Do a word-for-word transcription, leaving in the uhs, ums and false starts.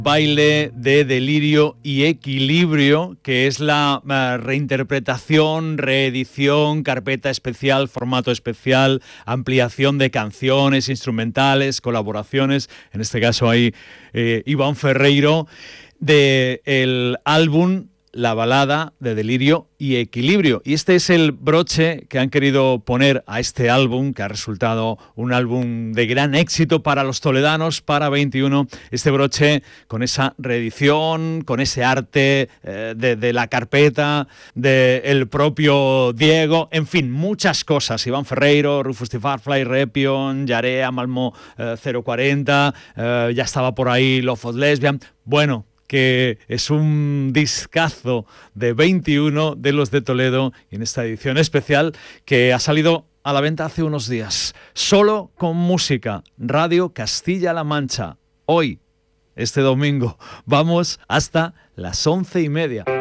Baile de Delirio y Equilibrio, que es la uh, reinterpretación, reedición, carpeta especial, formato especial, ampliación de canciones, instrumentales, colaboraciones. En este caso hay eh, Iván Ferreiro, del álbum La balada de Delirio y Equilibrio. Y este es el broche que han querido poner a este álbum, que ha resultado un álbum de gran éxito para los toledanos, para veintiuno. Este broche con esa reedición, con ese arte eh, de, de la carpeta, del propio Diego, en fin, muchas cosas. Iván Ferreiro, Rufus T. Farfly, Repion, Yarea, Malmo eh, cero cuarenta, eh, ya estaba por ahí Love of Lesbian. Bueno, que es un discazo de veintiuno de los de Toledo, y en esta edición especial que ha salido a la venta hace unos días. Solo con música, Radio Castilla-La Mancha. Hoy, este domingo, vamos hasta las once y media.